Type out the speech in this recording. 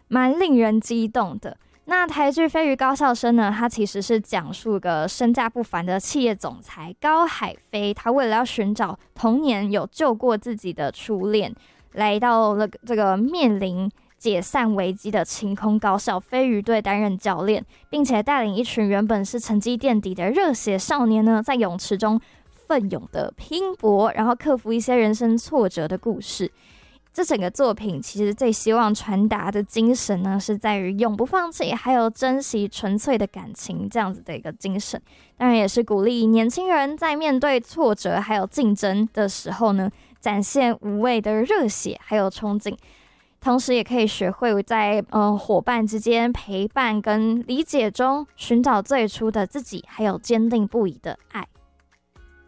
蛮令人激动的。那台剧《飞鱼高校生》呢，它其实是讲述一个身价不凡的企业总裁高海飞，他为了要寻找童年有救过自己的初恋，来到了这个面临解散危机的晴空高校飞鱼队担任教练，并且带领一群原本是成绩垫底的热血少年呢，在泳池中奋勇的拼搏，然后克服一些人生挫折的故事。这整个作品其实最希望传达的精神呢，是在于永不放弃，还有珍惜纯粹的感情这样子的一个精神。当然也是鼓励年轻人在面对挫折还有竞争的时候呢，展现无畏的热血还有冲劲，同时也可以学会在伙伴之间陪伴跟理解中寻找最初的自己，还有坚定不移的爱。